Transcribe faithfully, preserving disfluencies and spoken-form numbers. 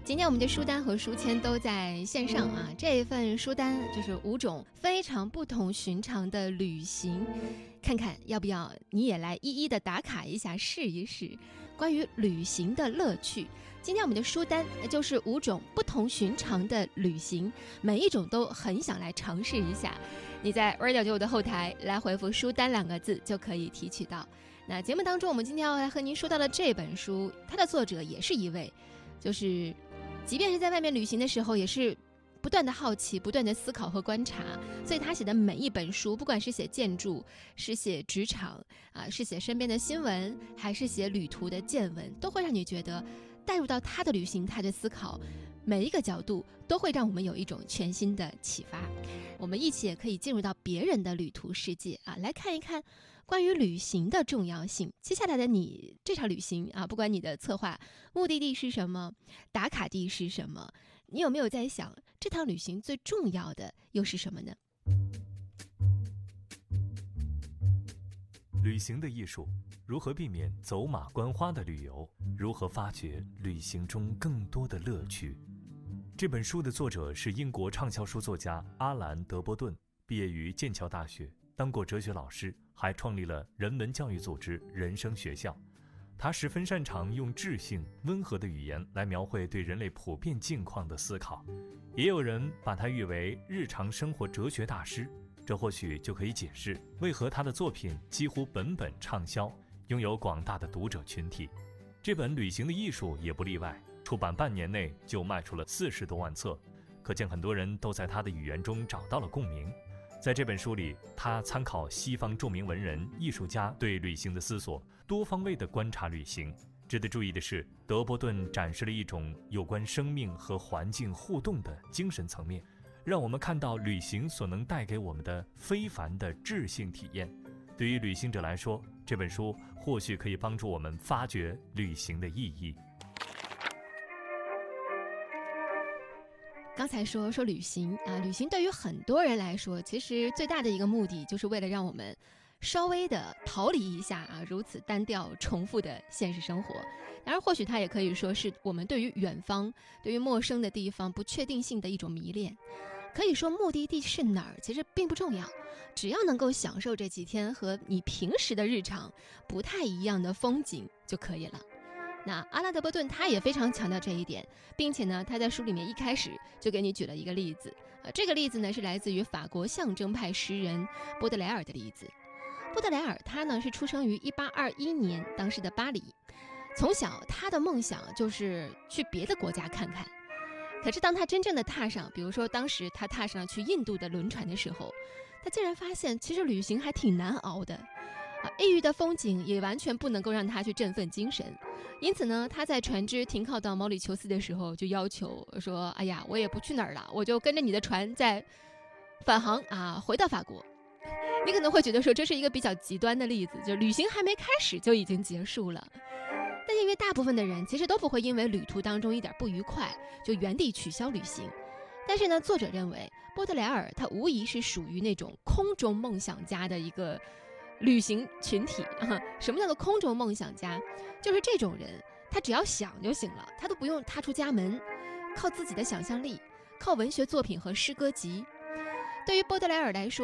今天我们的书单和书签都在线上啊，这一份书单就是五种非常不同寻常的旅行，看看要不要你也来一一的打卡一下，试一试关于旅行的乐趣。今天我们的书单就是五种不同寻常的旅行，每一种都很想来尝试一下。你在 Radio 九五的后台来回复书单两个字就可以提取到。那节目当中我们今天要来和您说到的这本书，它的作者也是一位就是即便是在外面旅行的时候也是不断的好奇，不断的思考和观察，所以他写的每一本书，不管是写建筑，是写职场啊，是写身边的新闻，还是写旅途的见闻，都会让你觉得带入到他的旅行，他的思考，每一个角度都会让我们有一种全新的启发。我们一起也可以进入到别人的旅途世界啊，来看一看关于旅行的重要性。接下来的你这场旅行啊，不管你的策划目的地是什么，打卡地是什么，你有没有在想这趟旅行最重要的又是什么呢？ 旅行的艺术，如何避免走马观花的旅游，如何发掘旅行中更多的乐趣。这本书的作者是英国畅销书作家阿兰·德伯顿，毕业于剑桥大学，当过哲学老师，还创立了人文教育组织人生学校。他十分擅长用智性温和的语言来描绘对人类普遍境况的思考，也有人把他誉为日常生活哲学大师，这或许就可以解释为何他的作品几乎本本畅销，拥有广大的读者群体。这本《旅行的艺术》也不例外，出版半年内就卖出了四十多万册，可见很多人都在他的语言中找到了共鸣。在这本书里，他参考西方著名文人、艺术家对旅行的思索，多方位地观察旅行。值得注意的是，德伯顿展示了一种有关生命和环境互动的精神层面，让我们看到旅行所能带给我们的非凡的智性体验。对于旅行者来说，这本书或许可以帮助我们发掘旅行的意义。 刚才说说旅行啊，旅行对于很多人来说，其实最大的一个目的就是为了让我们稍微的逃离一下啊如此单调重复的现实生活。当然或许它也可以说是我们对于远方，对于陌生的地方不确定性的一种迷恋。可以说目的地是哪儿其实并不重要，只要能够享受这几天和你平时的日常不太一样的风景就可以了。那阿拉德伯顿他也非常强调这一点，并且呢他在书里面一开始就给你举了一个例子、呃、这个例子呢是来自于法国象征派诗人波德莱尔的例子。波德莱尔他呢是出生于一八二一年当时的巴黎，从小他的梦想就是去别的国家看看，可是当他真正的踏上，比如说当时他踏上去印度的轮船的时候，他竟然发现其实旅行还挺难熬的啊，异域的风景也完全不能够让他去振奋精神。因此呢，他在船只停靠到毛里求斯的时候就要求说，哎呀，我也不去哪儿了，我就跟着你的船再返航啊，回到法国。你可能会觉得说这是一个比较极端的例子，就旅行还没开始就已经结束了。但因为大部分的人其实都不会因为旅途当中一点不愉快就原地取消旅行。但是呢，作者认为波德莱尔他无疑是属于那种空中梦想家的一个旅行群体、啊、什么叫做空中梦想家？就是这种人他只要想就行了，他都不用踏出家门，靠自己的想象力，靠文学作品和诗歌集。对于波德莱尔来说，